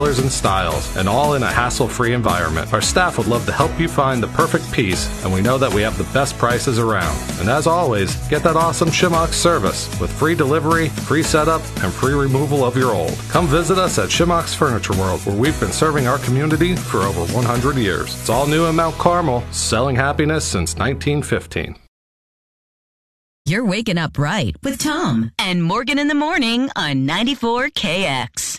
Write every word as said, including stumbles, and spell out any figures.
and styles, and all in a hassle-free environment. Our staff would love to help you find the perfect piece, and we know that we have the best prices around. And as always, get that awesome Shimox service with free delivery, free setup, and free removal of your old. Come visit us at Shimox Furniture World, where we've been serving our community for over one hundred years. It's all new in Mount Carmel, selling happiness since nineteen fifteen. You're waking up right with Tom and Morgan in the morning on ninety-four K X.